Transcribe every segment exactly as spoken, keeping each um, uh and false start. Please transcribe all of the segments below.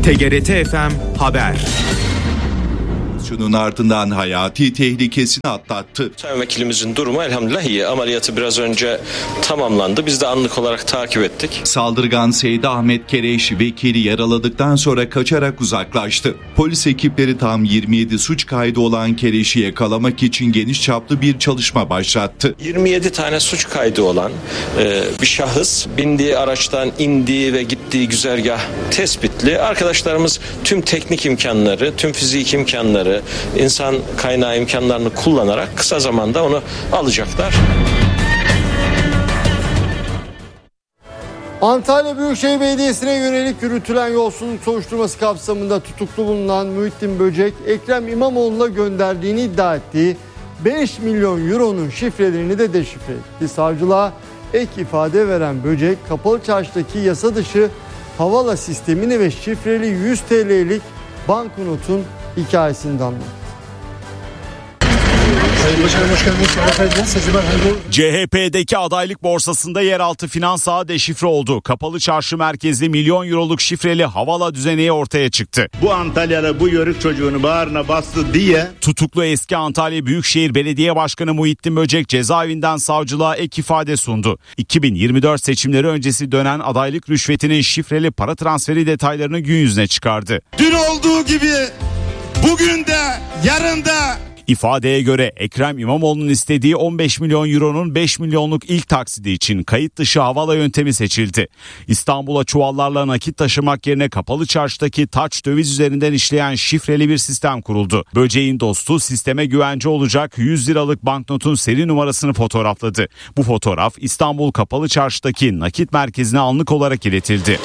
T G R T F M Haber. Şunun ardından hayati tehlikesini atlattı. Sayın Vekilimizin durumu elhamdülillah iyi. Ameliyatı biraz önce tamamlandı. Biz de anlık olarak takip ettik. Saldırgan Seydi Ahmet Kereş vekili yaraladıktan sonra kaçarak uzaklaştı. Polis ekipleri tam yirmi yedi suç kaydı olan Kereş'i yakalamak için geniş çaplı bir çalışma başlattı. yirmi yedi tane suç kaydı olan e, bir şahıs bindiği araçtan indiği ve gittiği güzergah tespitli. Arkadaşlarımız tüm teknik imkanları, tüm fizik imkanları, insan kaynağı imkanlarını kullanarak kısa zamanda onu alacaklar. Antalya Büyükşehir Belediyesi'ne yönelik yürütülen yolsuzluk soruşturması kapsamında tutuklu bulunan Muhittin Böcek, Ekrem İmamoğlu'na gönderdiğini iddia ettiği beş milyon euronun şifrelerini de deşifre etti. Savcılığa ek ifade veren Böcek, Kapalı Çarşı'daki yasa dışı havala sistemini ve şifreli yüz TL'lik banknotun hikayesini de anlattı. C H P'deki adaylık borsasında yeraltı finans ağı deşifre oldu. Kapalı Çarşı merkezli milyon euroluk şifreli havala düzeneği ortaya çıktı. Bu Antalyalı bu yörük çocuğunu bağrına bastı diye. Tutuklu eski Antalya Büyükşehir Belediye Başkanı Muhittin Böcek cezaevinden savcılığa ek ifade sundu. iki bin yirmi dört seçimleri öncesi dönen adaylık rüşvetinin şifreli para transferi detaylarını gün yüzüne çıkardı. Dün olduğu gibi bugün de yarın da. İfadeye göre Ekrem İmamoğlu'nun istediği on beş milyon euronun beş milyonluk ilk taksidi için kayıt dışı havala yöntemi seçildi. İstanbul'a çuvallarla nakit taşımak yerine Kapalı Çarşı'daki taç döviz üzerinden işleyen şifreli bir sistem kuruldu. Böceğin dostu sisteme güvence olacak yüz liralık banknotun seri numarasını fotoğrafladı. Bu fotoğraf İstanbul Kapalı Çarşı'daki nakit merkezine anlık olarak iletildi.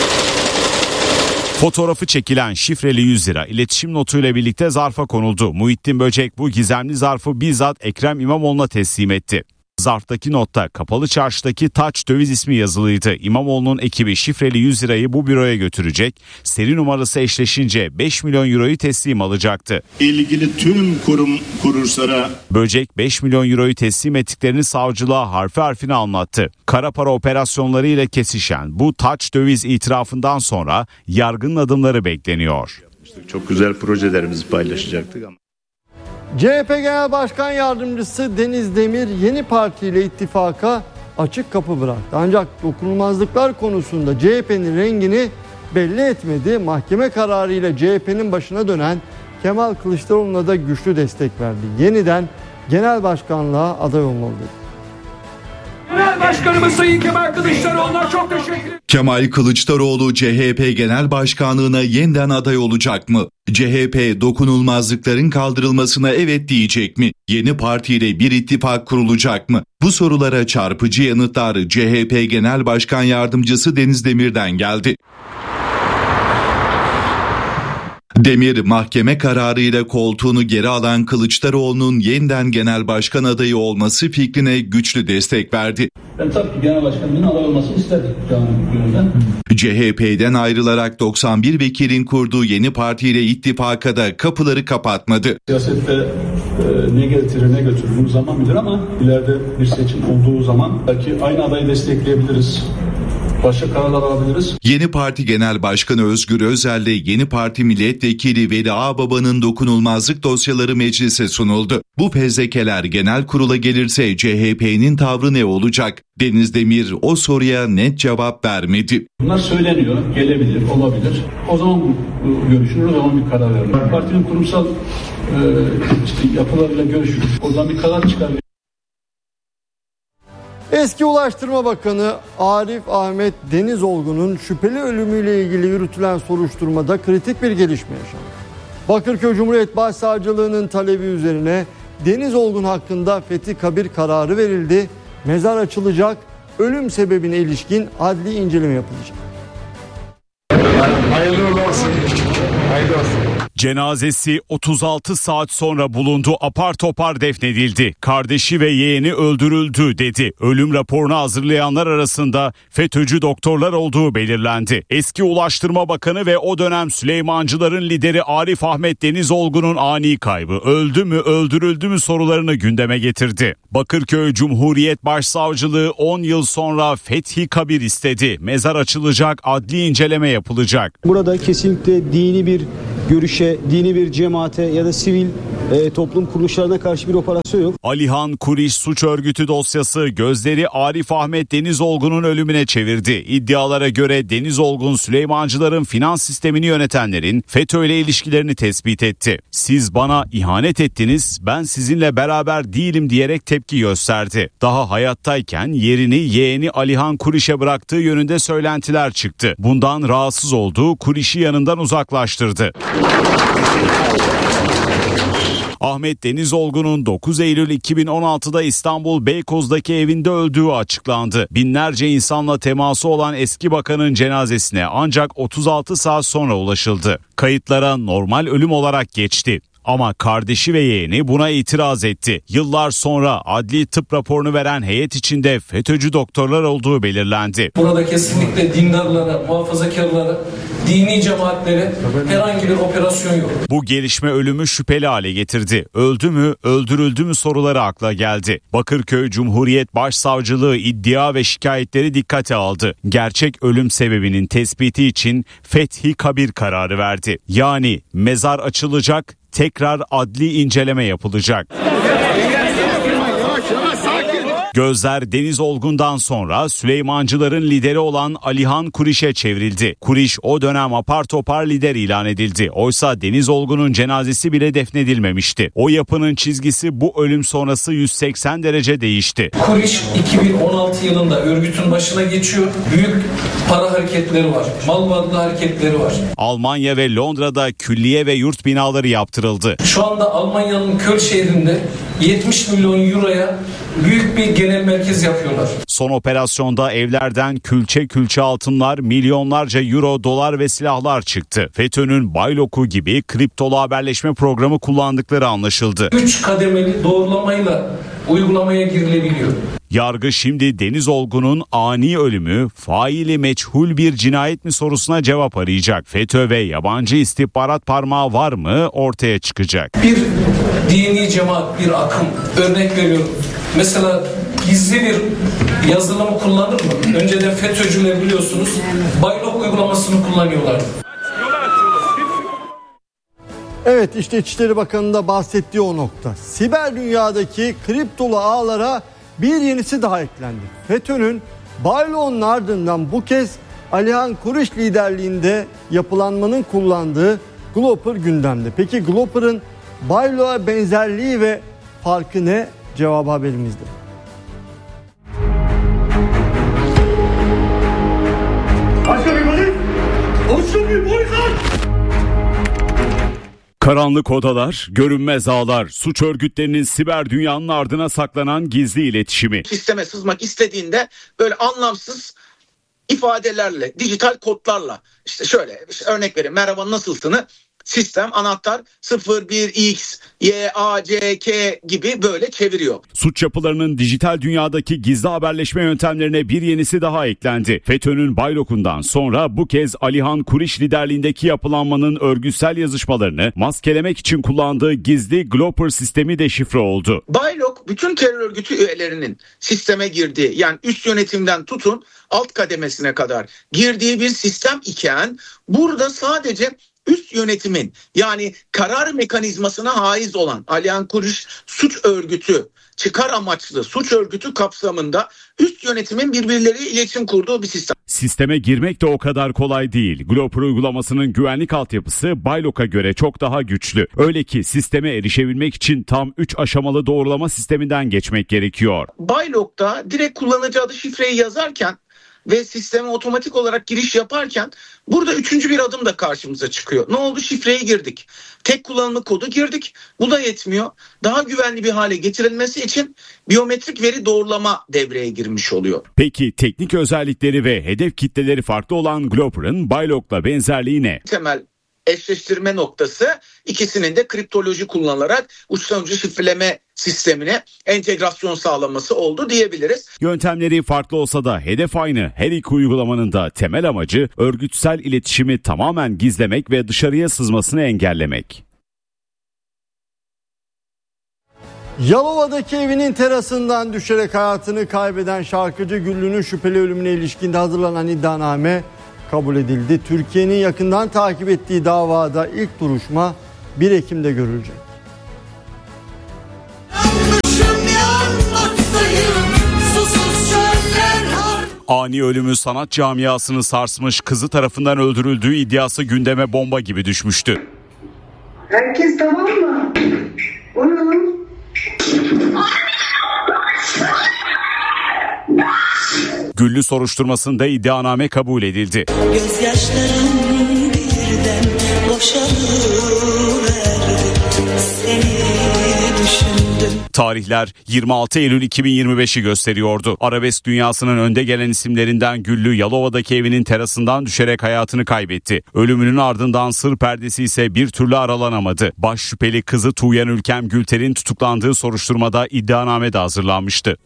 Fotoğrafı çekilen şifreli yüz lira iletişim notuyla birlikte zarfa konuldu. Muhittin Böcek bu gizemli zarfı bizzat Ekrem İmamoğlu'na teslim etti. Zarftaki notta Kapalı Çarşı'daki taç döviz ismi yazılıydı. İmamoğlu'nun ekibi şifreli yüz lirayı bu büroya götürecek. Seri numarası eşleşince beş milyon euroyu teslim alacaktı. İlgili tüm kurum kuruluşlara Böcek beş milyon euroyu teslim ettiklerini savcılığa harfi harfine anlattı. Kara para operasyonları ile kesişen bu taç döviz itirafından sonra yargının adımları bekleniyor. çok güzel projelerimizi paylaşacaktık ama. C H P Genel Başkan Yardımcısı Deniz Demir yeni partiyle ittifaka açık kapı bıraktı. Ancak dokunulmazlıklar konusunda C H P'nin rengini belli etmedi. Mahkeme kararıyla C H P'nin başına dönen Kemal Kılıçdaroğlu'na da güçlü destek verdi. Yeniden genel başkanlığa aday olmalı dedi. Genel Başkanımız Sayın Kemal Kılıçdaroğlu'na çok teşekkür ederim. Kemal Kılıçdaroğlu C H P Genel Başkanlığına yeniden aday olacak mı? C H P dokunulmazlıkların kaldırılmasına evet diyecek mi? Yeni partiyle bir ittifak kurulacak mı? Bu sorulara çarpıcı yanıtlar C H P Genel Başkan Yardımcısı Deniz Demir'den geldi. Demir, mahkeme kararıyla koltuğunu geri alan Kılıçdaroğlu'nun yeniden genel başkan adayı olması fikrine güçlü destek verdi. Ben tabii ki genel başkanının aday olmasını isterdim canım gönülden. C H P'den ayrılarak doksan bir vekilin kurduğu yeni partiyle ittifaka da kapıları kapatmadı. Siyasette e, ne getirir ne götürür zaman bilir ama ileride bir seçim olduğu zaman belki aynı adayı destekleyebiliriz. Başka kararlar alabiliriz. Yeni Parti Genel Başkanı Özgür Özel de Yeni Parti Milletvekili Veli Ağbaba'nın dokunulmazlık dosyaları meclise sunuldu. Bu fezlekeler genel kurula gelirse C H P'nin tavrı ne olacak? Deniz Demir o soruya net cevap vermedi. Bunlar söyleniyor, gelebilir, olabilir. O zaman bu, bu görüşülür, o zaman bir karar verilir. Partinin kurumsal e, işte yapılarıyla görüşülür. Oradan bir karar çıkar. Eski Ulaştırma Bakanı Arif Ahmet Denizolgun'un şüpheli ölümüyle ilgili yürütülen soruşturmada kritik bir gelişme yaşandı. Bakırköy Cumhuriyet Başsavcılığı'nın talebi üzerine Denizolgun hakkında fethi kabir kararı verildi. Mezar açılacak, ölüm sebebine ilişkin adli inceleme yapılacak. Hayırlı olsun. Hayırlı olsun. Cenazesi otuz altı saat sonra bulundu, apar topar defnedildi. Kardeşi ve yeğeni öldürüldü dedi. Ölüm raporunu hazırlayanlar arasında FETÖ'cü doktorlar olduğu belirlendi. Eski Ulaştırma Bakanı ve o dönem Süleymancıların lideri Arif Ahmet Denizolgun'un ani kaybı öldü mü öldürüldü mü sorularını gündeme getirdi. Bakırköy Cumhuriyet Başsavcılığı on yıl sonra fethi kabir istedi. Mezar açılacak, adli inceleme yapılacak. Burada kesinlikle dini bir görüşe, dini bir cemaate ya da sivil e, toplum kuruluşlarına karşı bir operasyon yok. Alihan Kuriş suç örgütü dosyası gözleri Arif Ahmet Denizolgun'un ölümüne çevirdi. İddialara göre Denizolgun Süleymancıların finans sistemini yönetenlerin FETÖ ile ilişkilerini tespit etti. Siz bana ihanet ettiniz, ben sizinle beraber değilim diyerek tepki gösterdi. Daha hayattayken yerini yeğeni Alihan Kuriş'e bıraktığı yönünde söylentiler çıktı. Bundan rahatsız olduğu Kuriş'i yanından uzaklaştırdı. Ahmet Denizolgun'un dokuz Eylül iki bin on altıda İstanbul Beykoz'daki evinde öldüğü açıklandı. Binlerce insanla teması olan eski bakanın cenazesine ancak otuz altı saat sonra ulaşıldı. Kayıtlara normal ölüm olarak geçti. Ama kardeşi ve yeğeni buna itiraz etti. Yıllar sonra adli tıp raporunu veren heyet içinde FETÖ'cü doktorlar olduğu belirlendi. Burada kesinlikle dindarlara, muhafazakarlara, dini cemaatlere herhangi bir operasyon yok. Bu gelişme ölümü şüpheli hale getirdi. Öldü mü, öldürüldü mü soruları akla geldi. Bakırköy Cumhuriyet Başsavcılığı iddia ve şikayetleri dikkate aldı. Gerçek ölüm sebebinin tespiti için fethi kabir kararı verdi. Yani mezar açılacak, tekrar adli inceleme yapılacak. Gözler Denizolgun'dan sonra Süleymancıların lideri olan Alihan Kuriş'e çevrildi. Kuriş o dönem apar topar lider ilan edildi. Oysa Denizolgun'un cenazesi bile defnedilmemişti. O yapının çizgisi bu ölüm sonrası yüz seksen derece değişti. Kuriş iki bin on altı yılında örgütün başına geçiyor. Büyük para hareketleri var. Mal varlığı hareketleri var. Almanya ve Londra'da külliye ve yurt binaları yaptırıldı. Şu anda Almanya'nın Köln şehrinde yetmiş milyon euroya büyük bir genel merkez yapıyorlar. Son operasyonda evlerden külçe külçe altınlar, milyonlarca euro, dolar ve silahlar çıktı. FETÖ'nün Baylok'u gibi kriptolu haberleşme programı kullandıkları anlaşıldı. Üç kademeli doğrulamayla uygulamaya girilebiliyor. Yargı şimdi Denizolgun'un ani ölümü faili meçhul bir cinayet mi sorusuna cevap arayacak. FETÖ ve yabancı istihbarat parmağı var mı ortaya çıkacak. Bir dini cemaat, bir akım, örnek veriyorum. Mesela gizli bir yazılımı kullanır mı? Önceden FETÖ'cüler biliyorsunuz Baylok uygulamasını kullanıyorlardı. Evet, işte İçişleri Bakanı'nın da bahsettiği o nokta. Siber dünyadaki kriptolu ağlara bir yenisi daha eklendi. FETÖ'nün Baylok'un ardından bu kez Alihan Kuriş liderliğinde yapılanmanın kullandığı Glopper gündemde. Peki Glopper'ın Baylok'a benzerliği ve farkı ne? Cevabı haberimizde. Karanlık odalar, görünmez ağlar, suç örgütlerinin siber dünyanın ardına saklanan gizli iletişimi. Sisteme sızmak istediğinde böyle anlamsız ifadelerle, dijital kodlarla, işte şöyle işte örnek vereyim, merhaba nasılsını sistem anahtar sıfır bir x y a c k gibi böyle çeviriyor. Suç yapılarının dijital dünyadaki gizli haberleşme yöntemlerine bir yenisi daha eklendi. FETÖ'nün Baylok'undan sonra bu kez Alihan Kuriş liderliğindeki yapılanmanın örgütsel yazışmalarını maskelemek için kullandığı gizli Glopper sistemi deşifre oldu. Baylok bütün terör örgütü üyelerinin sisteme girdiği, yani üst yönetimden tutun alt kademesine kadar girdiği bir sistem iken burada sadece üst yönetimin, yani karar mekanizmasına haiz olan Alihan Kuriş suç örgütü, çıkar amaçlı suç örgütü kapsamında üst yönetimin birbirleriyle iletişim kurduğu bir sistem. Sisteme girmek de o kadar kolay değil. Glopper uygulamasının güvenlik altyapısı Baylok'a göre çok daha güçlü. Öyle ki sisteme erişebilmek için tam üç aşamalı doğrulama sisteminden geçmek gerekiyor. Baylok'ta direkt kullanıcı adı şifreyi yazarken ve sisteme otomatik olarak giriş yaparken burada üçüncü bir adım da karşımıza çıkıyor. Ne oldu? Şifreyi girdik. Tek kullanımlı kodu girdik. Bu da yetmiyor. Daha güvenli bir hale getirilmesi için biyometrik veri doğrulama devreye girmiş oluyor. Peki teknik özellikleri ve hedef kitleleri farklı olan Glopper'ın Baylok'la benzerliği ne? Temel eşleştirme noktası, ikisinin de kriptoloji kullanılarak uçtan uca şifreleme sistemine entegrasyon sağlaması oldu diyebiliriz. Yöntemleri farklı olsa da hedef aynı. Her iki uygulamanın da temel amacı örgütsel iletişimi tamamen gizlemek ve dışarıya sızmasını engellemek. Yalova'daki evinin terasından düşerek hayatını kaybeden şarkıcı Güllü'nün şüpheli ölümüne ilişkinde hazırlanan iddianame kabul edildi. Türkiye'nin yakından takip ettiği davada ilk duruşma bir Ekim'de görülecek. Ani ölümü sanat camiasını sarsmış, kızı tarafından öldürüldüğü iddiası gündeme bomba gibi düşmüştü. Herkes tamam mı? Onun Güllü soruşturmasında iddianame kabul edildi. Gözyaşlarım birden boşalıverdi, seni düşündüm. Tarihler yirmi altı Eylül iki bin yirmi beşi gösteriyordu. Arabesk dünyasının önde gelen isimlerinden Güllü, Yalova'daki evinin terasından düşerek hayatını kaybetti. Ölümünün ardından sır perdesi ise bir türlü aralanamadı. Baş şüpheli kızı Tuğyan Ülkem Gülter'in tutuklandığı soruşturmada iddianame de hazırlanmıştı.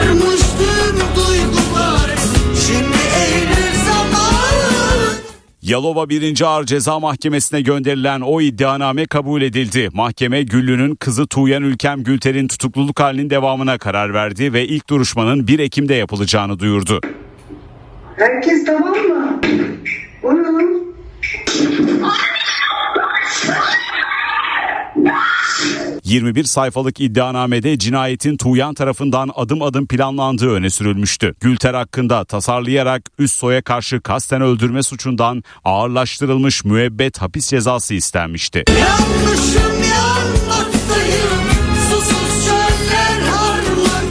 Yalova birinci Ağır Ceza Mahkemesi'ne gönderilen o iddianame kabul edildi. Mahkeme Güllü'nün kızı Tuğyan Ülkem Gülter'in tutukluluk halinin devamına karar verdi ve ilk duruşmanın bir Ekim'de yapılacağını duyurdu. herkes tamam mı? Onun yirmi bir sayfalık iddianamede cinayetin Tuğyan tarafından adım adım planlandığı öne sürülmüştü. Gülter hakkında tasarlayarak üst soya karşı kasten öldürme suçundan ağırlaştırılmış müebbet hapis cezası istenmişti. Yanlışım yanmaktayım, susuz çöller harman.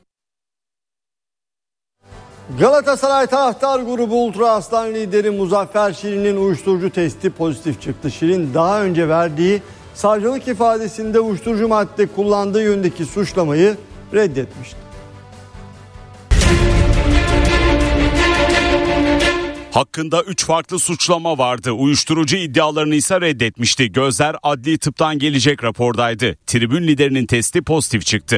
Galatasaray taraftar grubu Ultra Aslan lideri Muzaffer Şirin'in uyuşturucu testi pozitif çıktı. Şirin daha önce verdiği savcılık ifadesinde uyuşturucu madde kullandığı yönündeki suçlamayı reddetmişti. Hakkında üç farklı suçlama vardı. Uyuşturucu iddialarını ise reddetmişti. Gözler adli tıptan gelecek rapordaydı. Tribün liderinin testi pozitif çıktı.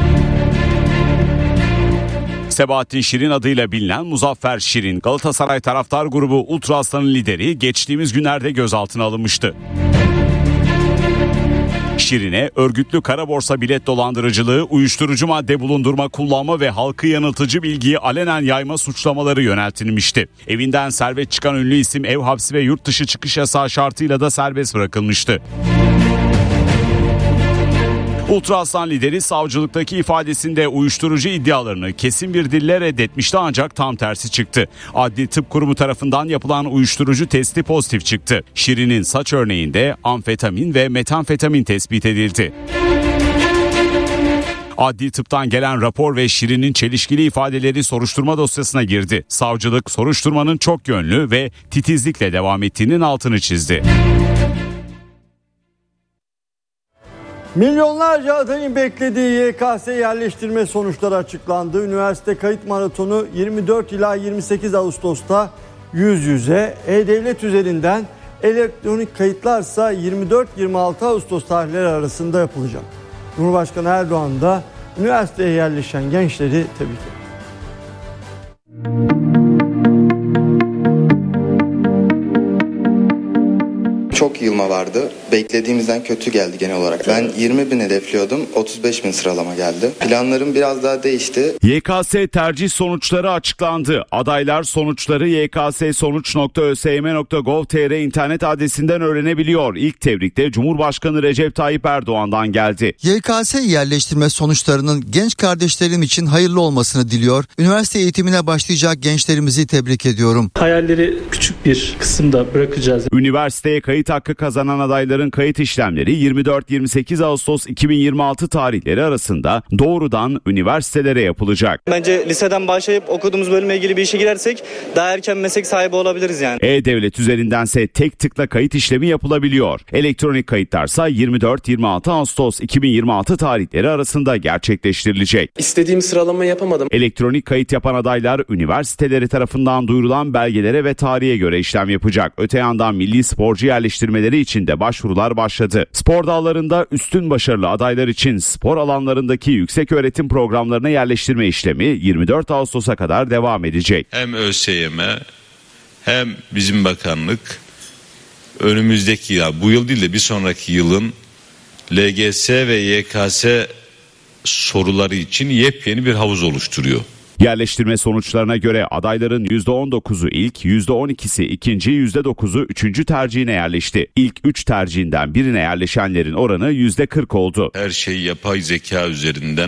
Sebahattin Şirin adıyla bilinen Muzaffer Şirin, Galatasaray taraftar grubu Ultra Aslan'ın lideri, geçtiğimiz günlerde gözaltına alınmıştı. Şirin'e örgütlü kara borsa bilet dolandırıcılığı, uyuşturucu madde bulundurma, kullanma ve halkı yanıltıcı bilgiyi alenen yayma suçlamaları yöneltilmişti. Evinden servet çıkan ünlü isim ev hapsi ve yurt dışı çıkış yasağı şartıyla da serbest bırakılmıştı. Ultra Aslan lideri savcılıktaki ifadesinde uyuşturucu iddialarını kesin bir dille reddetmişti, ancak tam tersi çıktı. Adli Tıp Kurumu tarafından yapılan uyuşturucu testi pozitif çıktı. Şirin'in saç örneğinde amfetamin ve metamfetamin tespit edildi. Adli tıptan gelen rapor ve Şirin'in çelişkili ifadeleri soruşturma dosyasına girdi. Savcılık soruşturmanın çok yönlü ve titizlikle devam ettiğinin altını çizdi. Milyonlarca adayın beklediği Y K S yerleştirme sonuçları açıklandı. Üniversite kayıt maratonu yirmi dört ila yirmi sekiz Ağustos'ta yüz yüze, E-Devlet üzerinden, elektronik kayıtlarsa yirmi dört yirmi altı Ağustos tarihleri arasında yapılacak. Cumhurbaşkanı Erdoğan da üniversiteye yerleşen gençleri tebrik etti. Çok yığılma vardı. Beklediğimizden kötü geldi genel olarak. Ben yirmi bin hedefliyordum. otuz beş bin sıralama geldi. Planlarım biraz daha değişti. Y K S tercih sonuçları açıklandı. Adaylar sonuçları y k s sonuç nokta ö s m nokta gov nokta t r internet adresinden öğrenebiliyor. İlk tebrik de Cumhurbaşkanı Recep Tayyip Erdoğan'dan geldi. Y K S yerleştirme sonuçlarının genç kardeşlerim için hayırlı olmasını diliyor. Üniversite eğitimine başlayacak gençlerimizi tebrik ediyorum. Hayalleri küçük bir kısımda bırakacağız. Üniversiteye kayıt hakkı kazanan adayların kayıt işlemleri yirmi dört yirmi sekiz Ağustos iki bin yirmi altı tarihleri arasında doğrudan üniversitelere yapılacak. Bence liseden başlayıp okuduğumuz bölümle ilgili bir işe girersek daha erken meslek sahibi olabiliriz yani. E-Devlet üzerindense tek tıkla kayıt işlemi yapılabiliyor. Elektronik kayıtlarsa yirmi dört yirmi altı Ağustos iki bin yirmi altı tarihleri arasında gerçekleştirilecek. İstediğim sıralamayı yapamadım. Elektronik kayıt yapan adaylar üniversiteleri tarafından duyurulan belgelere ve tarihe göre işlem yapacak. Öte yandan milli sporcu yerleştirme yerleştirmeleri için de başvurular başladı. Spor dallarında üstün başarılı adaylar için spor alanlarındaki yükseköğretim programlarına yerleştirme işlemi yirmi dört Ağustos'a kadar devam edecek. Hem ÖSYM hem bizim bakanlık önümüzdeki ya bu yıl değil de bir sonraki yılın L G S ve Y K S soruları için yepyeni bir havuz oluşturuyor. Yerleştirme sonuçlarına göre adayların yüzde on dokuzu ilk, yüzde on ikisi ikinci, yüzde dokuzu üçüncü tercihine yerleşti. İlk üç tercihinden birine yerleşenlerin oranı yüzde kırk oldu. Her şey yapay zeka üzerinden